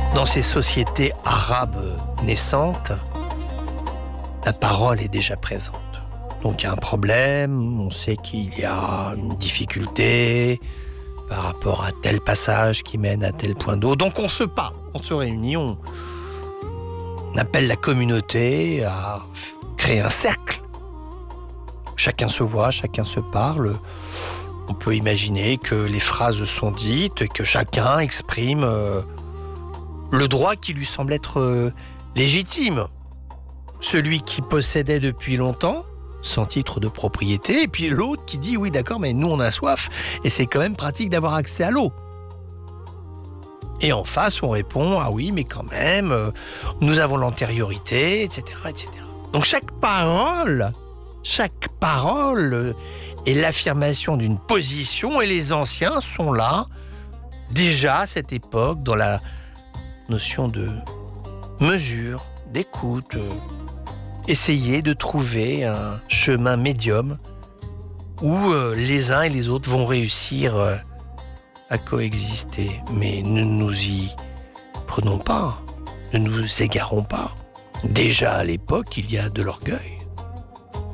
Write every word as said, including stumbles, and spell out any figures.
Dans ces sociétés arabes naissantes, la parole est déjà présente. Donc il y a un problème, on sait qu'il y a une difficulté par rapport à tel passage qui mène à tel point d'eau. Donc on se parle, on se réunit, on, on appelle la communauté à créer un cercle. Chacun se voit, chacun se parle. On peut imaginer que les phrases sont dites et que chacun exprime euh, le droit qui lui semble être euh, légitime. Celui qui possédait depuis longtemps, sans titre de propriété, et puis l'autre qui dit « oui d'accord, mais nous on a soif, et c'est quand même pratique d'avoir accès à l'eau ». Et en face, on répond « ah oui, mais quand même, euh, nous avons l'antériorité, et cetera, et cetera » Donc chaque parole, chaque parole est l'affirmation d'une position, et les anciens sont là, déjà à cette époque, dans la notion de mesure, d'écoute, euh, essayer de trouver un chemin médium où euh, les uns et les autres vont réussir euh, à coexister. Mais ne nous y prenons pas, ne nous égarons pas. Déjà à l'époque, il y a de l'orgueil.